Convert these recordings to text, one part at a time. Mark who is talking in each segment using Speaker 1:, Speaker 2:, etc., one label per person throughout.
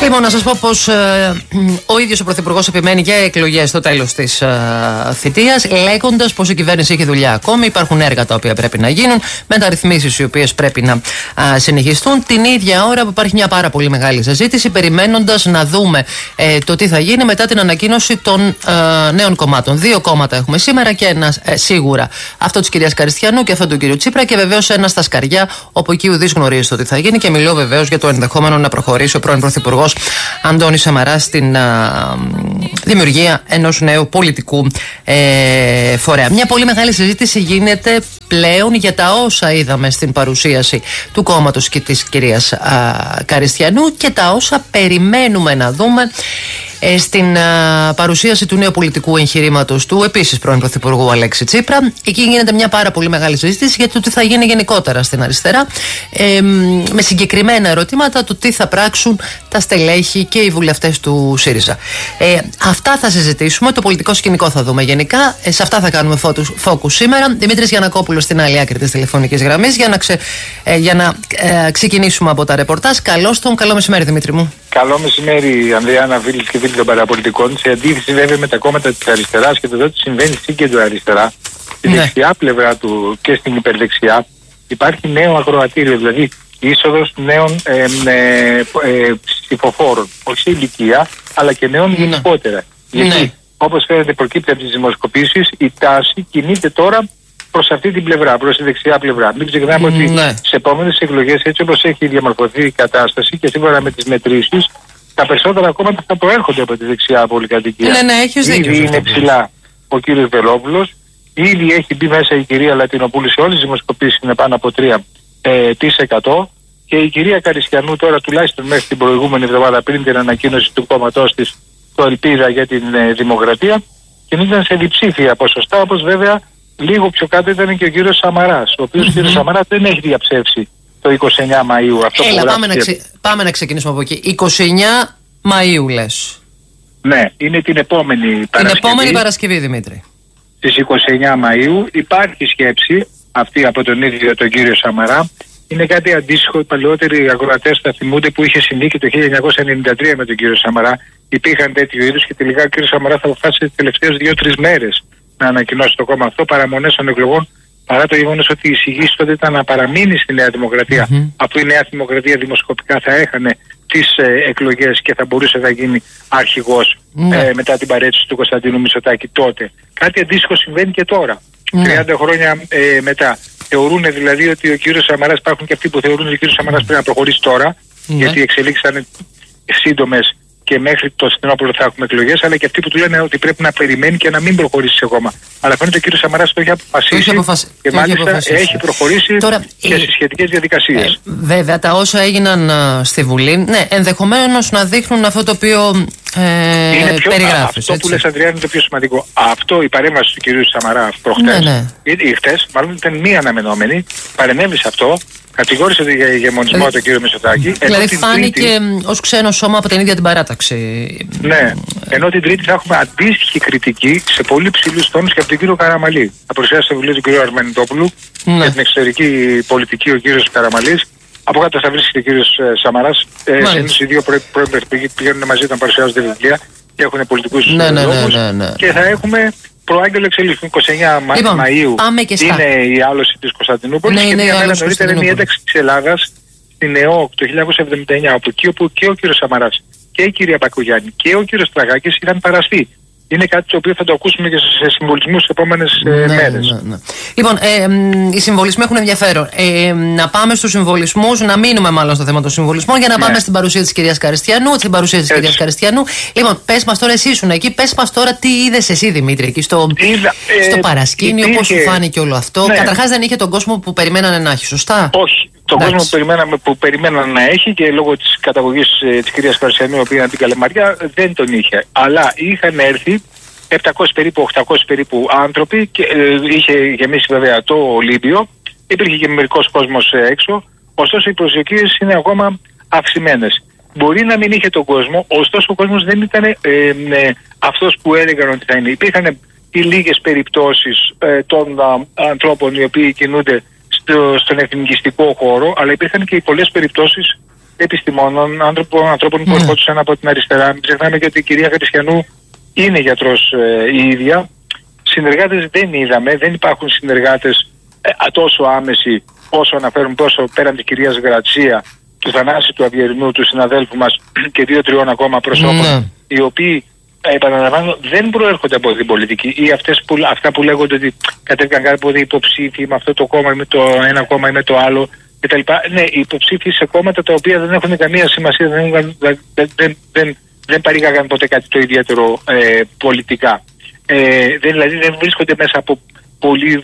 Speaker 1: Λοιπόν, να σας πω πως ο ίδιος ο Πρωθυπουργός επιμένει για εκλογές στο τέλος της θητείας, λέγοντας πως η κυβέρνηση έχει δουλειά ακόμη. Υπάρχουν έργα τα οποία πρέπει να γίνουν, μεταρρυθμίσεις οι οποίες πρέπει να συνεχιστούν. Την ίδια ώρα που υπάρχει μια πάρα πολύ μεγάλη συζήτηση, περιμένοντας να δούμε το τι θα γίνει μετά την ανακοίνωση των νέων κομμάτων. 2 κόμματα έχουμε σήμερα και ένα σίγουρα, αυτό της κυρίας Καριστιανού και αυτό του κυρίου Τσίπρα, και βεβαίως ένα στα σκαριά, όπου εκεί ουδής γνωρίζει το τι θα γίνει. Και μιλώ βεβαίως για το ενδεχόμενο να προχωρήσει ο πρώην Πρωθυπουργός Αντώνης Σαμαράς στην δημιουργία ενός νέου πολιτικού φορέα. Μια πολύ μεγάλη συζήτηση γίνεται πλέον για τα όσα είδαμε στην παρουσίαση του κόμματος και της κυρίας Καριστιανού και τα όσα περιμένουμε να δούμε στην παρουσίαση του νέου πολιτικού εγχειρήματος του επίσης πρώην Πρωθυπουργού Αλέξη Τσίπρα. Εκεί γίνεται μια πάρα πολύ μεγάλη συζήτηση για το τι θα γίνει γενικότερα στην αριστερά, με συγκεκριμένα ερωτήματα του τι θα πράξουν τα στελέχη και οι βουλευτές του ΣΥΡΙΖΑ. Αυτά θα συζητήσουμε, το πολιτικό σκηνικό θα δούμε γενικά, σε αυτά θα κάνουμε focus σήμερα. Δημήτρης Γιαννακόπουλος στην άλλη άκρη της τηλεφωνικής γραμμής για να ξεκινήσουμε από τα ρεπορτάζ. Καλό μεσημέρι, Δημήτρη μου.
Speaker 2: Καλό μεσημέρι, Ανδριάννα, φίλοι και φίλοι των παραπολιτικών. Σε αντίθεση βέβαια με τα κόμματα της αριστεράς και το τι συμβαίνει στην κεντροαριστερά, στη δεξιά πλευρά του και στην υπερδεξιά, υπάρχει νέο ακροατήριο, δηλαδή είσοδος νέων ψηφοφόρων. Όχι σε ηλικία, αλλά και νέων γενικότερα. Γιατί, όπως φαίνεται, προκύπτει από τις δημοσκοπήσεις, η τάση κινείται τώρα προς αυτή την πλευρά, προς τη δεξιά πλευρά. Μην ξεχνάμε ότι στις επόμενες εκλογές, έτσι όπως έχει διαμορφωθεί η κατάσταση και σύμφωνα με τις μετρήσεις, τα περισσότερα κόμματα θα προέρχονται από τη δεξιά πολυκατοικία.
Speaker 1: Έχεις δίκιο.
Speaker 2: Ήδη είναι ψηλά ο κύριος Βελόπουλος, ήδη έχει μπει μέσα η κυρία Λατινοπούλου, σε όλες τις δημοσκοπήσεις είναι πάνω από 3%. Και η κυρία Καριστιανού τώρα, τουλάχιστον μέχρι την προηγούμενη εβδομάδα πριν την ανακοίνωση του κόμματός της, το Ελπίδα για την Δημοκρατία, κινούνταν σε διψήφια ποσοστά, όπως βέβαια λίγο πιο κάτω ήταν και ο κύριος Σαμαράς, ο οποίος ο κύριος Σαμαράς δεν έχει διαψεύσει το 29 Μαΐου. Αυτό
Speaker 1: πάμε να ξεκινήσουμε από εκεί. 29 Μαΐου λες.
Speaker 2: Ναι, είναι την επόμενη Παρασκευή.
Speaker 1: Την επόμενη Παρασκευή, Δημήτρη.
Speaker 2: Στις 29 Μαΐου υπάρχει σκέψη αυτή από τον ίδιο τον κύριο Σαμαρά. Είναι κάτι αντίστοιχο, οι παλαιότεροι ακροατές θα θυμούνται, που είχε συμβεί και το 1993 με τον κύριο Σαμαρά. Υπήρχαν τέτοιου είδους και τελικά ο κύριος Σαμαράς θα αποφάσισε τις τελευταίες 2-3 μέρες να ανακοινώσει το κόμμα αυτό, παραμονές των εκλογών, παρά το γεγονός ότι η εισηγήση τότε ήταν να παραμείνει στη Νέα Δημοκρατία, αφού η Νέα Δημοκρατία δημοσκοπικά θα έχανε τις εκλογές και θα μπορούσε να γίνει αρχηγός μετά την παρέτηση του Κωνσταντίνου Μητσοτάκη τότε. Κάτι αντίστοιχο συμβαίνει και τώρα, 30 χρόνια μετά. Θεωρούν δηλαδή ότι ο κύριος Σαμαράς, υπάρχουν και αυτοί που θεωρούν ότι ο κύριος Σαμαράς πρέπει να προχωρήσει τώρα, γιατί οι εξελίξεις ήταν σύντομες και μέχρι το φθινόπωρο θα έχουμε εκλογές, αλλά και αυτοί που του λένε ότι πρέπει να περιμένει και να μην προχωρήσει ακόμα. Αλλά φαίνεται ότι ο κύριος Σαμαράς το έχει αποφασίσει και μάλιστα έχει προχωρήσει τώρα, και στις σχετικές διαδικασίες.
Speaker 1: Βέβαια, τα όσα έγιναν στη Βουλή, ενδεχομένως να δείχνουν αυτό το οποίο περιγράφεις.
Speaker 2: Αυτό που λες, Ανδριάννη, είναι το πιο σημαντικό. Αυτό, η παρέμβαση του κυρίου Σαμαρά προχτές, ή χτες, μάλλον ήταν μία αναμενόμενη, παρενέβη σε αυτό. Κατηγόρησε για ηγεμονισμό τον κύριο Μητσοτάκη.
Speaker 1: Δηλαδή φάνηκε ως ξένο σώμα από την ίδια την παράταξη.
Speaker 2: Ναι. Ενώ την Τρίτη θα έχουμε αντίστοιχη κριτική σε πολύ ψηλούς τόνους και από τον κύριο Καραμαλή. Θα παρουσιάσει το βιβλίο του κύριου Αρμενιτόπουλου για την εξωτερική πολιτική ο κύριος Καραμαλής. Από κάτω θα βρίσκεται ο κύριος Σαμαράς. Οι δύο πρωθυπουργοί πηγαίνουν μαζί όταν παρουσιάζονται βιβλία και έχουν πολιτικούς λόγους. Και θα έχουμε προάγγελο εξελίξεων. 29 Μαΐου είναι η άλωση της Κωνσταντινούπολης και μια μέρα νωρίτερα είναι η ένταξη της Ελλάδας στην ΕΟΚ το 1979, όπου και ο κύριος Σαμαράς και η κυρία Πακογιάννη και ο κύριος Τραγάκης είχαν παραστεί. Είναι κάτι το οποίο θα το ακούσουμε και σε συμβολισμούς τις επόμενες μέρες.
Speaker 1: Λοιπόν, οι συμβολισμοί έχουν ενδιαφέρον. Να πάμε στους συμβολισμούς, να μείνουμε μάλλον στο θέμα των συμβολισμών, για να πάμε στην παρουσία της κυρίας Καριστιανού. Λοιπόν, πες μας τώρα, εσύ ήσουν εκεί, πες μας τώρα τι είδες εσύ, Δημήτρη, εκεί στο παρασκήνιο, πώς σου φάνηκε όλο αυτό. Καταρχάς δεν είχε τον κόσμο που περιμένανε να έχει, σωστά?
Speaker 2: Όχι. Τον κόσμο που περιμέναν να έχει και λόγω της καταγωγής της κυρίας Καριστιανού, η οποία είναι από την Καλεμαριά, δεν τον είχε. Αλλά είχαν έρθει 700 περίπου, 800 περίπου άνθρωποι και είχε γεμίσει βέβαια το Ολύμπιο. Υπήρχε και μερικός κόσμος έξω. Ωστόσο οι προσδοκίες είναι ακόμα αυξημένες. Μπορεί να μην είχε τον κόσμο, ωστόσο ο κόσμος δεν ήταν αυτός που έλεγαν ότι θα είναι. Υπήρχαν οι λίγες περιπτώσεις των ανθρώπων οι οποίοι κινούνται στον εθνικιστικό χώρο, αλλά υπήρχαν και οι πολλές περιπτώσεις επιστημόνων, ανθρώπων που ερχόντουσαν από την αριστερά. Μην ξεχνάμε και ότι η κυρία Καριστιανού είναι γιατρός η ίδια. Συνεργάτες δεν είδαμε, δεν υπάρχουν συνεργάτες τόσο άμεση όσο αναφέρουν τόσο πέραν της κυρίας Γρατσία, του Θανάση του Αβιερινού, του συναδέλφου μας και 2-3 ακόμα προσώπων, οι οποίοι, επαναλαμβάνω, δεν προέρχονται από την πολιτική ή αυτά που λέγονται ότι κατέβηκαν κάποτε υποψήφοι με αυτό το κόμμα ή με το ένα κόμμα ή με το άλλο κτλ. Ναι, οι υποψήφοι σε κόμματα τα οποία δεν έχουν καμία σημασία, δεν παρήγαγαν ποτέ κάτι το ιδιαίτερο πολιτικά. Δηλαδή δεν βρίσκονται μέσα από πολύ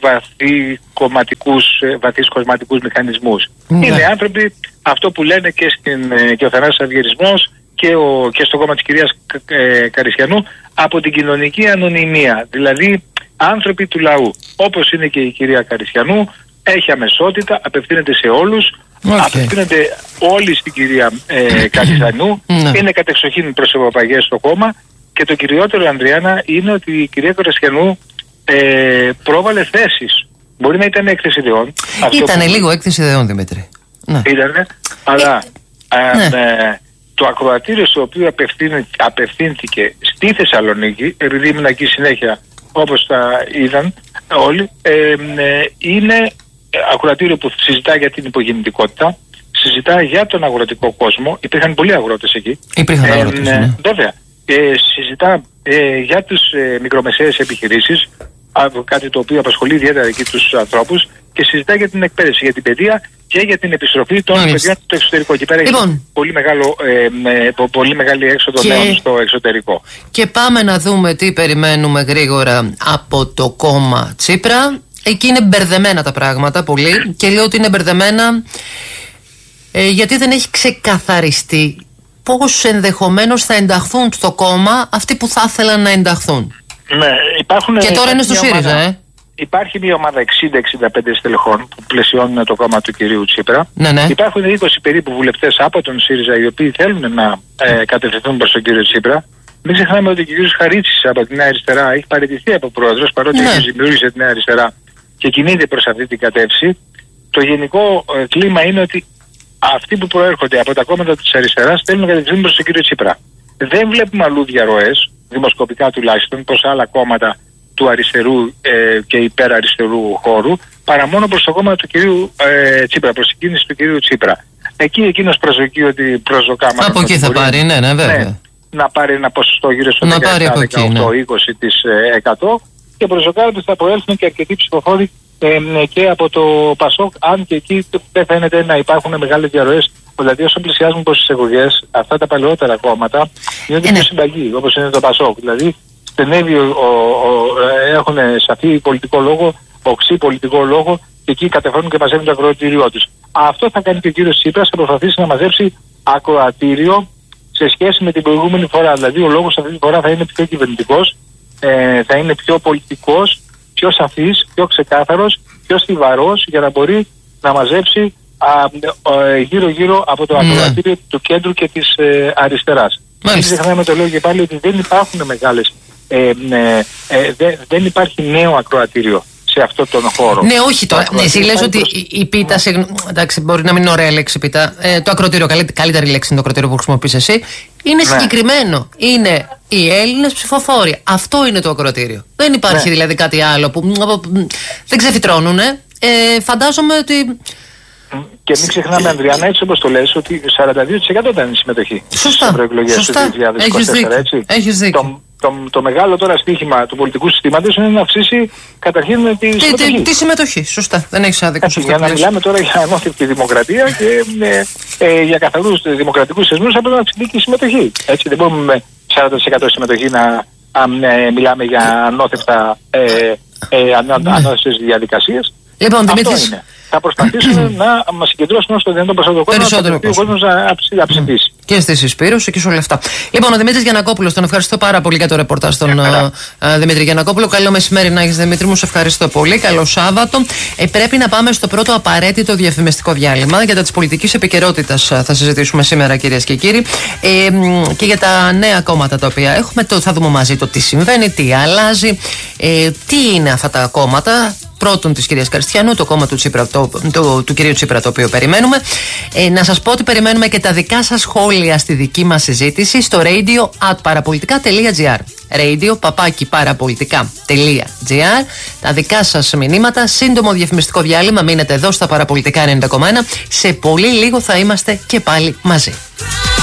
Speaker 2: βαθύς κομματικούς μηχανισμούς. Είναι άνθρωποι, αυτό που λένε και ο Θανάσης Αυγερισμός και στο κόμμα της κυρίας Καριστιανού, από την κοινωνική ανωνυμία. Δηλαδή άνθρωποι του λαού. Όπως είναι και η κυρία Καριστιανού, έχει αμεσότητα, απευθύνεται σε όλους, απευθύνεται όλοι στην κυρία Καριστιανού, είναι κατεξοχήν προσωπαγές στο κόμμα. Και το κυριότερο, Ανδριάννα, είναι ότι η κυρία Καριστιανού πρόβαλε θέσεις. Μπορεί να ήταν έκθεση ιδεών.
Speaker 1: Ήτανε λίγο έκθεση ιδεών, Δημήτρη.
Speaker 2: Ήτανε, αλλά το ακροατήριο στο οποίο απευθύνθηκε στη Θεσσαλονίκη, επειδή ήμουν εκεί συνέχεια όπως τα είδαν όλοι, είναι ακροατήριο που συζητά για την υπογεννητικότητα, συζητά για τον αγροτικό κόσμο. Υπήρχαν πολλοί αγρότες εκεί.
Speaker 1: Υπήρχαν αγρότες, ναι.
Speaker 2: Βέβαια. Συζητά για τις μικρομεσαίες επιχειρήσεις, κάτι το οποίο απασχολεί ιδιαίτερα εκεί τους ανθρώπους, και συζητά για την εκπαίδευση, για την παιδεία και για την επιστροφή των παιδιών στο εξωτερικό. Εκεί πέρα έχει πολύ μεγάλη έξοδο νέων στο εξωτερικό.
Speaker 1: Και πάμε να δούμε τι περιμένουμε γρήγορα από το κόμμα Τσίπρα. Εκεί είναι μπερδεμένα τα πράγματα πολύ, και λέω ότι είναι μπερδεμένα γιατί δεν έχει ξεκαθαριστεί πώς ενδεχομένως θα ενταχθούν στο κόμμα αυτοί που θα ήθελαν να ενταχθούν.
Speaker 2: Ναι,
Speaker 1: και τώρα είναι στο ΣΥΡΙΖΑ,
Speaker 2: Υπάρχει μια ομάδα 60-65 στελεχών που πλαισιώνουν το κόμμα του κυρίου Τσίπρα.
Speaker 1: Ναι.
Speaker 2: Υπάρχουν 20 περίπου βουλευτές από τον ΣΥΡΙΖΑ οι οποίοι θέλουν να κατευθυνθούν προς τον κύριο Τσίπρα. Μην ξεχνάμε ότι ο κύριος Χαρίτσης από τη Νέα Αριστερά έχει παραιτηθεί από πρόεδρος, παρότι δημιούργησε τη Νέα Αριστερά και κινείται προς αυτή την κατεύθυνση. Το γενικό κλίμα είναι ότι αυτοί που προέρχονται από τα κόμματα της αριστεράς θέλουν να κατευθυνθούν προς τον κύριο Τσίπρα. Δεν βλέπουμε αλλού διαρροές, δημοσκοπικά τουλάχιστον, προς άλλα κόμματα του αριστερού και υπεραριστερού χώρου, παρά μόνο προς το κόμμα του κυρίου Τσίπρα, προς την κίνηση του κυρίου Τσίπρα. Εκεί εκείνος προσδοκεί ότι προσδοκάμε.
Speaker 1: Από εκεί θα πάρει, ναι, βέβαια. Ναι,
Speaker 2: να πάρει ένα ποσοστό γύρω στο 18-20% και προσδοκά ότι θα προέλθουν και αρκετοί ψηφοφόροι και από το ΠΑΣΟΚ, αν και εκεί δεν φαίνεται να υπάρχουν μεγάλες διαρροές. Δηλαδή, όσο πλησιάζουν προς τις εκλογές, αυτά τα παλαιότερα κόμματα γίνονται πιο συμπαγή, όπως είναι το ΠΑΣΟΚ. Δηλαδή, στενεύει, έχουν σαφή πολιτικό λόγο, οξύ πολιτικό λόγο, και εκεί κατευθύνουν και μαζεύουν το ακροατήριό τους. Αυτό θα κάνει και ο κύριος Τσίπρας, θα προσπαθήσει να μαζέψει ακροατήριο σε σχέση με την προηγούμενη φορά. Δηλαδή, ο λόγος αυτή τη φορά θα είναι πιο κυβερνητικός, θα είναι πιο πολιτικός, πιο σαφής, πιο ξεκάθαρος, πιο στιβαρός, για να μπορεί να μαζέψει γύρω-γύρω από το ακροατήριο του κέντρου και της αριστεράς. Μην ξεχνάμε, το λέω και πάλι, ότι δεν υπάρχουν μεγάλες, δεν υπάρχει νέο ακροατήριο σε αυτόν τον χώρο.
Speaker 1: Ναι, όχι τώρα. Εσύ λες ότι η πίτα, εντάξει, μπορεί να μην είναι ωραία λέξη πίτα, το ακροατήριο, καλύτερη λέξη είναι το ακροατήριο που χρησιμοποιείς εσύ, είναι συγκεκριμένο. Είναι οι Έλληνες ψηφοφόροι. Αυτό είναι το ακροατήριο. Δεν υπάρχει δηλαδή κάτι άλλο που δεν ξεφυτρώνουνε. Φαντάζομαι ότι.
Speaker 2: Και μην ξεχνάμε, Ανδριάννα, έτσι όπως το λες, ότι 42% ήταν η συμμετοχή στις προεκλογές του 2024. Έτσι.
Speaker 1: Έχεις δίκιο.
Speaker 2: Το μεγάλο τώρα στοίχημα του πολιτικού συστήματος είναι να αυξήσει καταρχήν τη συμμετοχή.
Speaker 1: Τη συμμετοχή, σωστά. Δεν έχεις άδικο.
Speaker 2: Για να μιλάμε τώρα για ανώθευτη δημοκρατία και για καθαρούς δημοκρατικούς θεσμούς, θα πρέπει να αυξηθεί και η συμμετοχή. Έτσι, δεν μπορούμε με 40% συμμετοχή να μιλάμε για ανώθευτες διαδικασίες.
Speaker 1: Λοιπόν, Δημήτρη.
Speaker 2: Θα προσπαθήσουμε να μας συγκεντρώσουμε όσο το δυνατόν περισσότερο κόσμο, ο κόσμος να ψηφίσει.
Speaker 1: Και στη συσπήρωση και σε όλα αυτά. Λοιπόν, ο Δημήτρης Γιαννακόπουλος, τον ευχαριστώ πάρα πολύ για το ρεπορτάζ τον Δημήτρη Γιαννακόπουλο. Καλό μεσημέρι να έχεις, Δημήτρη μου, σε ευχαριστώ πολύ. Καλό Σάββατο. Πρέπει να πάμε στο πρώτο απαραίτητο διαφημιστικό διάλειμμα. Για τα της πολιτικής επικαιρότητας θα συζητήσουμε σήμερα, κυρίες και κύριοι. Και για τα νέα κόμματα τα οποία έχουμε. Θα δούμε μαζί το τι συμβαίνει, τι αλλάζει, τι είναι αυτά τα κόμματα. πρώτον της κυρίας Καριστιανού, το κόμμα του κυρίου Τσίπρα, το οποίο περιμένουμε. Να σας πω ότι περιμένουμε και τα δικά σας σχόλια στη δική μας συζήτηση στο radio@parapolitica.gr. radio@parapolitica.gr. Τα δικά σας μηνύματα. Σύντομο διαφημιστικό διάλειμμα. Μείνετε εδώ στα Παραπολιτικά 90,1. Σε πολύ λίγο θα είμαστε και πάλι μαζί.